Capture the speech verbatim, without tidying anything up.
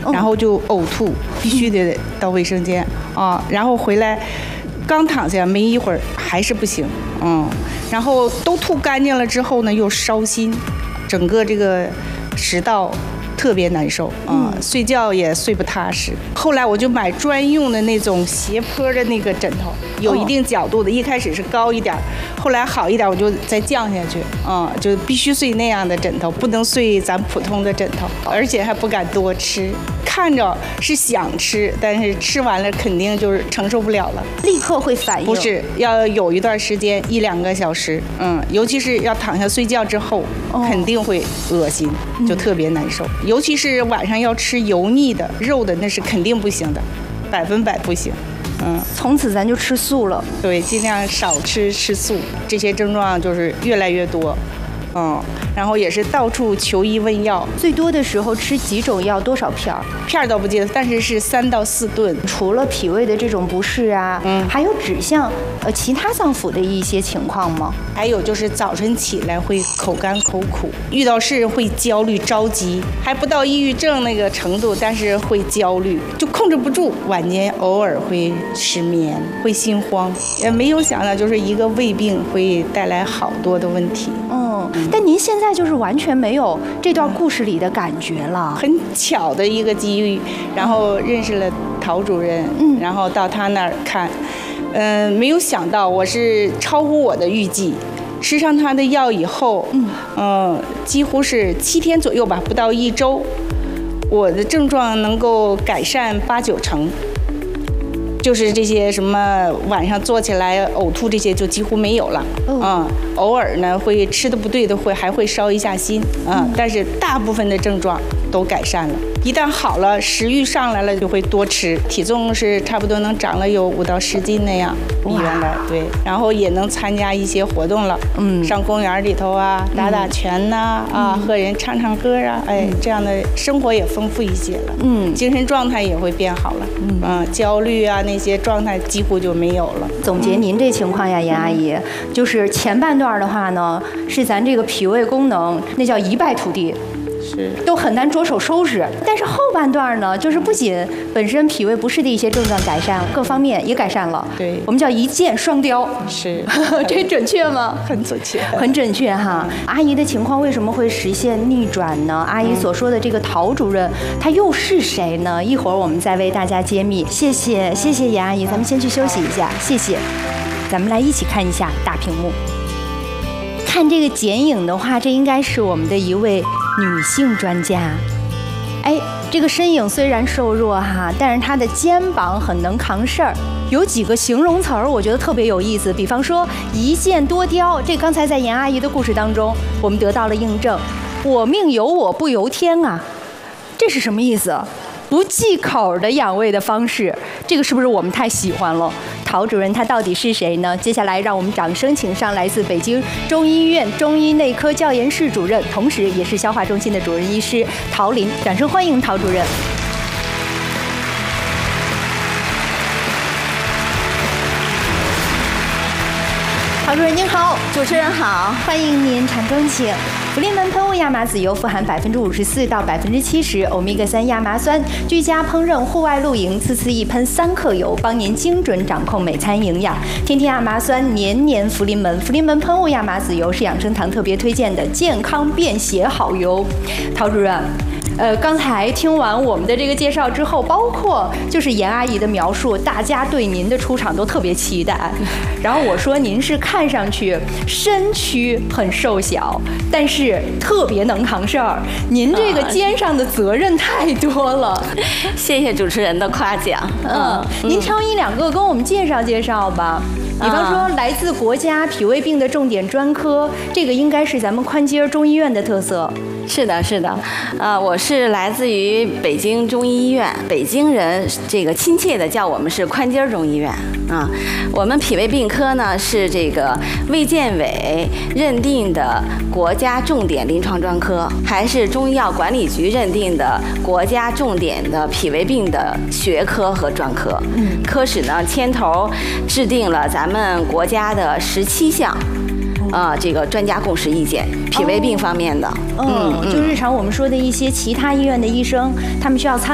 然后就呕吐，必须得到卫生间啊，然后回来刚躺下没一会儿还是不行，嗯，然后都吐干净了之后呢，又烧心，整个这个食道特别难受啊、嗯，睡觉也睡不踏实。后来我就买专用的那种斜坡的那个枕头，有一定角度的，一开始是高一点，后来好一点，我就再降下去啊、嗯，就必须睡那样的枕头，不能睡咱普通的枕头，而且还不敢多吃。看着是想吃，但是吃完了肯定就是承受不了了， 立刻会反应。 不是，要有一段时间，一两个小时，嗯，尤其是要躺下睡觉之后，哦、肯定会恶心，就特别难受。嗯、尤其是晚上要吃油腻的、肉的，那是肯定不行的，百分百不行。嗯， 从此咱就吃素了。 对，尽量少吃吃素，这些症状就是越来越多。嗯，然后也是到处求医问药， 最多的时候吃几种药，多少片儿？ 片儿倒不记得，但是是三到四顿。 除了脾胃的这种不适啊，嗯，还有指向呃其他脏腑的一些情况吗？ 还有就是早晨起来会口干口苦，遇到事会焦虑着急，还不到抑郁症那个程度，但是会焦虑，就控制不住。晚间偶尔会失眠，会心慌，也没有想到就是一个胃病会带来好多的问题。 嗯，但您现在就是完全没有这段故事里的感觉了。 很巧的一个机遇，然后认识了陶主任，嗯，然后到他那儿看，嗯、呃，没有想到我是超乎我的预计。吃上他的药以后，嗯，呃，几乎是七天左右吧，不到一周，我的症状能够改善八九成。就是这些什么晚上坐起来呕吐这些就几乎没有了，嗯、哦，偶尔呢会吃的不对的会还会烧一下心，嗯，嗯但是大部分的症状都改善了。一旦好了，食欲上来了就会多吃，体重是差不多能长了有五到十斤那样，比原来对，然后也能参加一些活动了，嗯，上公园里头啊，打打拳呐、啊，嗯、啊，和人唱唱歌啊，哎，这样的生活也丰富一些了，嗯，精神状态也会变好了，嗯，嗯焦虑啊那些状态几乎就没有了。 总结您这情况呀，严阿姨，就是前半段的话呢，是咱这个脾胃功能那叫一败涂地。 是， 都很难着手收拾。但是后半段呢，就是不仅本身脾胃不适的一些症状改善，各方面也改善了。 对， 我们叫一箭双雕。 是， 这准确吗？ 很准确， 很准确哈。阿姨的情况为什么会实现逆转呢？阿姨所说的这个陶主任，他又是谁呢？一会儿我们再为大家揭秘。谢谢，谢谢严阿姨，咱们先去休息一下，谢谢。咱们来一起看一下大屏幕。看这个剪影的话，这应该是我们的一位女性专家。哎，这个身影虽然瘦弱哈，但是她的肩膀很能扛事儿。有几个形容词儿，我觉得特别有意思。比方说一箭多雕，这刚才在严阿姨的故事当中，我们得到了印证。我命由我不由天啊，这是什么意思？不忌口的养胃的方式，这个是不是我们太喜欢了？陶主任他到底是谁呢？接下来让我们掌声请上来自北京中医院中医内科教研室主任，同时也是消化中心的主任医师陶林，掌声欢迎陶主任。陶主任您好， 主持人好， 欢迎您产中请。福临门喷雾亚麻籽油富含百分之五十四到百分之七十欧米伽三亚麻酸，居家烹饪、户外露营，次次一喷三克油，帮您精准掌控每餐营养。天天亚麻酸，年年福临门。福临门喷雾亚麻籽油是养生堂特别推荐的健康便携好油。陶主任。呃，刚才听完我们的这个介绍之后，包括就是严阿姨的描述，大家对您的出场都特别期待。然后我说您是看上去身躯很瘦小，但是特别能扛事儿。您这个肩上的责任太多了。啊、 谢谢主持人的夸奖。 嗯，嗯您挑一两个跟我们介绍介绍吧。比方说，来自国家脾胃病的重点专科，这个应该是咱们宽街中医院的特色。 是的，是的，呃，我是来自于北京中医医院，北京人这个亲切的叫我们是宽街中医院啊。我们脾胃病科呢是这个卫健委认定的国家重点临床专科，还是中医药管理局认定的国家重点的脾胃病的学科和专科。嗯，科室呢牵头制定了咱们国家的十七项。啊、呃，这个专家共识意见，脾胃病方面的， 哦、嗯，就日常我们说的一些其他医院的医生，他们需要参